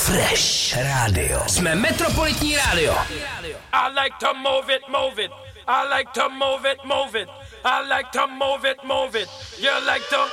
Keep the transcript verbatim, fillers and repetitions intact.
Fresh Radio. Jsme Metropolitní rádio. I like to move it, move it. I like to move it, move it. I like to move it, move it. You like to